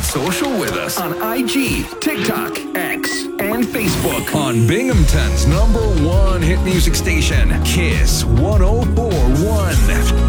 social with us on IG, TikTok, X, and Facebook. On Binghamton's #1 hit music station, Kiss 104.1.